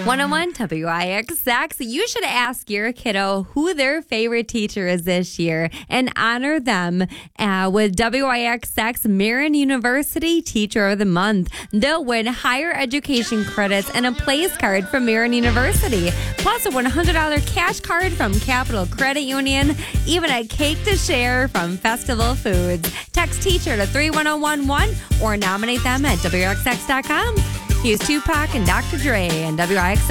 101 WIXX. You should ask your kiddo who their favorite teacher is this year and honor them with WIXX Marian University Teacher of the Month. They'll win higher education credits and a place card from Marian University, plus a $100 cash card from Capital Credit Union, even a cake to share from Festival Foods. Text teacher to 31011 or nominate them at WIXX.com. Here's Tupac and Dr. Dre and WIXX.